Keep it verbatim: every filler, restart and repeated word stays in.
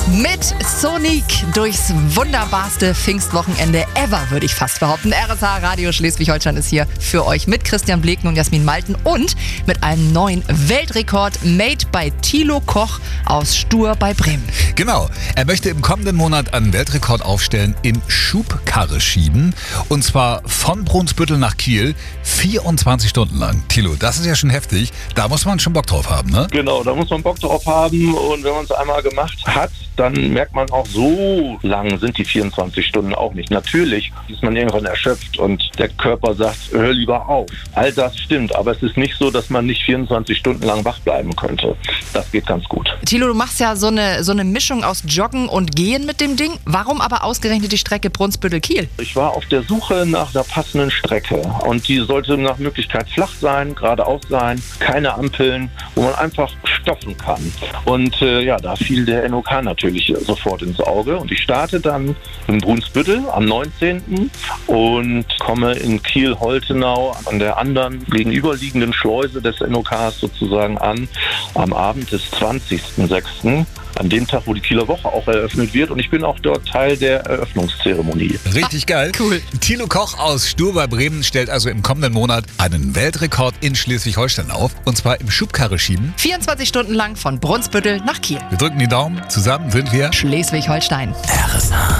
Mit Sonic durchs wunderbarste Pfingstwochenende ever, würde ich fast behaupten. R S H Radio Schleswig-Holstein ist hier für euch mit Christian Bleken und Jasmin Malten und mit einem neuen Weltrekord made by Thilo Koch aus Stur bei Bremen. Genau, er möchte im kommenden Monat einen Weltrekord aufstellen im Schubkarre schieben. Und zwar von Brunsbüttel nach Kiel, vierundzwanzig Stunden lang. Thilo, das ist ja schon heftig. Da muss man schon Bock drauf haben, ne? Genau, da muss man Bock drauf haben. Und wenn man es einmal gemacht hat, dann merkt man auch, so lang sind die vierundzwanzig Stunden auch nicht. Natürlich ist man irgendwann erschöpft und der Körper sagt, hör lieber auf. All das stimmt, aber es ist nicht so, dass man nicht vierundzwanzig Stunden lang wach bleiben könnte. Das geht ganz gut. Thilo, du machst ja so eine, so eine Mischung aus Joggen und Gehen mit dem Ding. Warum aber ausgerechnet die Strecke Brunsbüttel-Kiel? Ich war auf der Suche nach der passenden Strecke und die sollte nach Möglichkeit flach sein, geradeaus sein, keine Ampeln, wo man einfach stoffen kann. Und äh, ja, da fiel der N O K natürlich sofort ins Auge und ich starte dann in Brunsbüttel am neunzehnten und komme in Kiel-Holtenau an der anderen gegenüberliegenden Schleuse des N O Ks sozusagen an, am Abend des zwanzigsten sechsten an dem Tag, wo die Kieler Woche auch eröffnet wird und ich bin auch dort Teil der Eröffnungszeremonie. Richtig geil. Cool. Thilo Koch aus Stur bei Bremen stellt also im kommenden Monat einen Weltrekord in Schleswig-Holstein auf und zwar im Schubkarre schieben. vierundzwanzig Stunden lang von Brunsbüttel nach Kiel. Wir drücken die Daumen, zusammen sind wir Schleswig-Holstein. R S H.